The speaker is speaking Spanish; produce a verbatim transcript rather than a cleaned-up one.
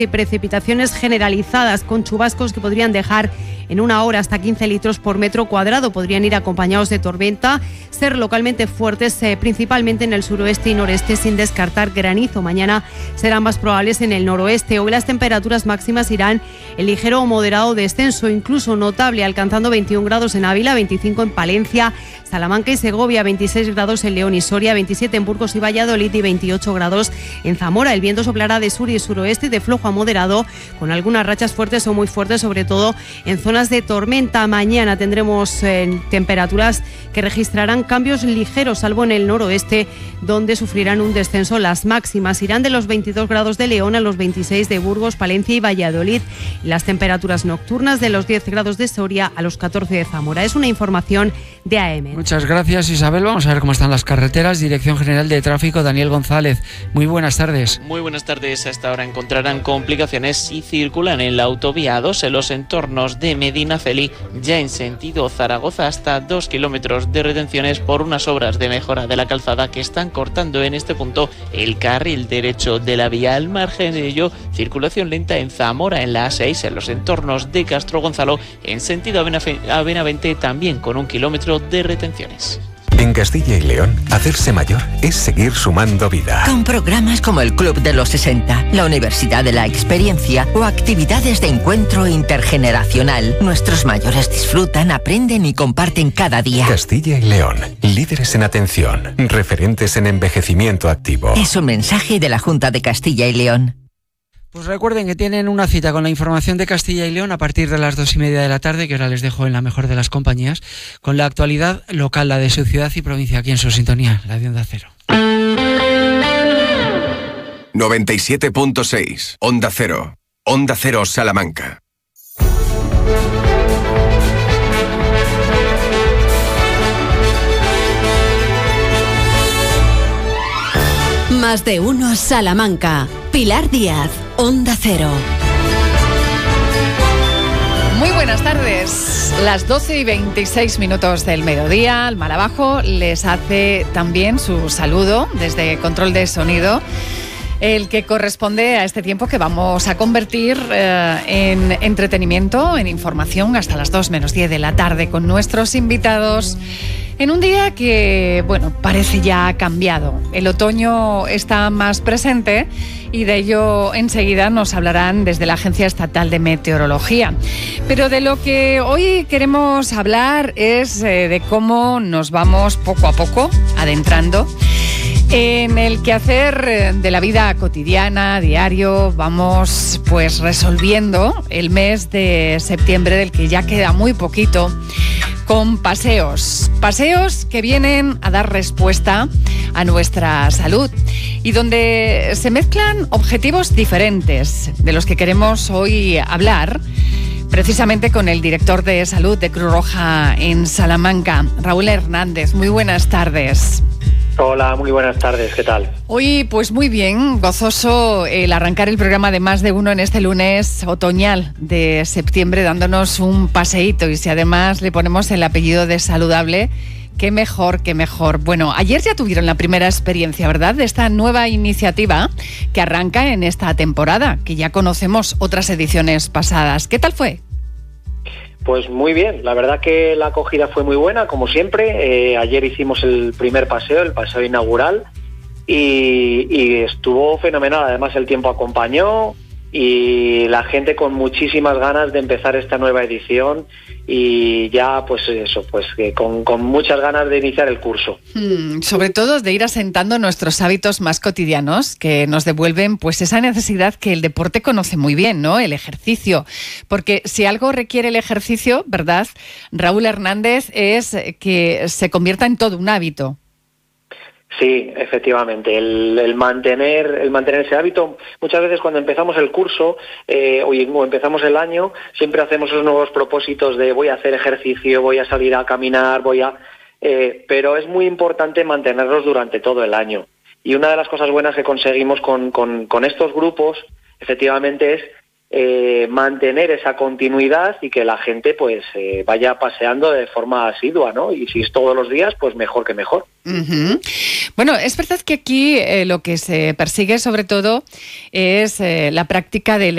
de precipitaciones generalizadas con chubascos que podrían dejar en una hora hasta quince litros por metro cuadrado. Podrían ir acompañados de tormenta, ser localmente fuertes, eh, principalmente en el suroeste y noreste, sin descartar granizo. Mañana serán más probables en el noroeste. Hoy las temperaturas máximas irán en ligero o moderado descenso, incluso notable, alcanzando veintiún grados en Ávila, veinticinco en Palencia, Salamanca y Segovia, veintiséis grados en León y Soria, veintisiete en Burgos y Valladolid y veintiocho grados en Zamora. El viento soplará de sur y suroeste y de flojo a moderado, con algunas rachas fuertes o muy fuertes, sobre todo en zonas de tormenta. Mañana tendremos eh, temperaturas que registrarán cambios ligeros, salvo en el noroeste, donde sufrirán un descenso. Las máximas irán de los veintidós grados de León a los veintiséis de Burgos, Palencia y Valladolid. Las temperaturas nocturnas de los diez grados de Soria a los catorce de Zamora. Es una información de A M. Muchas gracias, Isabel. Vamos a ver cómo están las carreteras. Dirección General de Tráfico, Daniel González. Muy buenas tardes. Muy buenas tardes. A esta hora encontrarán complicaciones si circulan en la autovía A dos en los entornos de Medinaceli, ya en sentido Zaragoza, hasta dos kilómetros de retenciones por unas obras de mejora de la calzada que están cortando en este punto el carril derecho de la vía. Al margen de ello, circulación lenta en Zamora, en la A seis, en los entornos de Castro Gonzalo, en sentido a Benavente, también con un kilómetro de retenciones. En Castilla y León, hacerse mayor es seguir sumando vida. Con programas como el Club de los sesenta, la Universidad de la Experiencia o actividades de encuentro intergeneracional, nuestros mayores disfrutan, aprenden y comparten cada día. Castilla y León, líderes en atención, referentes en envejecimiento activo. Es un mensaje de la Junta de Castilla y León. Pues recuerden que tienen una cita con la información de Castilla y León a partir de las dos y media de la tarde, que ahora les dejo en la mejor de las compañías, con la actualidad local, la de su ciudad y provincia, aquí en su sintonía, la de Onda Cero. noventa y siete punto seis, Onda Cero, Onda Cero Salamanca. Más de uno Salamanca. Pilar Díaz, Onda Cero. Muy buenas tardes. Las doce y veintiséis minutos del mediodía. El Mal Abajo les hace también su saludo desde control de sonido, el que corresponde a este tiempo que vamos a convertir eh, en entretenimiento, en información, hasta las dos menos diez de la tarde con nuestros invitados. En un día que, bueno, parece ya cambiado. El otoño está más presente y de ello enseguida nos hablarán desde la Agencia Estatal de Meteorología. Pero de lo que hoy queremos hablar es eh, de cómo nos vamos poco a poco adentrando en el quehacer de la vida cotidiana, diario. Vamos pues resolviendo el mes de septiembre, del que ya queda muy poquito, con paseos. Paseos que vienen a dar respuesta a nuestra salud y donde se mezclan objetivos diferentes, de los que queremos hoy hablar, precisamente con el director de salud de Cruz Roja en Salamanca, Raúl Hernández. Muy buenas tardes. Hola, muy buenas tardes, ¿qué tal? Hoy, pues muy bien, gozoso el arrancar el programa de Más de Uno en este lunes otoñal de septiembre, dándonos un paseíto, y si además le ponemos el apellido de saludable, qué mejor, qué mejor. Bueno, ayer ya tuvieron la primera experiencia, ¿verdad?, de esta nueva iniciativa que arranca en esta temporada, que ya conocemos otras ediciones pasadas. ¿Qué tal fue? Pues muy bien, la verdad que la acogida fue muy buena, como siempre. Eh, ayer hicimos el primer paseo, el paseo inaugural, y, y estuvo fenomenal. Además el tiempo acompañó y la gente con muchísimas ganas de empezar esta nueva edición, y ya pues eso, pues que con, con muchas ganas de iniciar el curso. Hmm, sobre todo de ir asentando nuestros hábitos más cotidianos, que nos devuelven pues esa necesidad que el deporte conoce muy bien, ¿no? El ejercicio. Porque si algo requiere el ejercicio, ¿verdad, Raúl Hernández?, es que se convierta en todo un hábito. Sí, efectivamente, el, el mantener el mantener ese hábito. Muchas veces cuando empezamos el curso eh, o empezamos el año, siempre hacemos esos nuevos propósitos de voy a hacer ejercicio, voy a salir a caminar, voy a... Eh, pero es muy importante mantenerlos durante todo el año. Y una de las cosas buenas que conseguimos con, con, con estos grupos, efectivamente, es eh, mantener esa continuidad y que la gente pues eh, vaya paseando de forma asidua, ¿no? Y si es todos los días, pues mejor que mejor. Uh-huh. Bueno, es verdad que aquí eh, lo que se persigue sobre todo es eh, la práctica del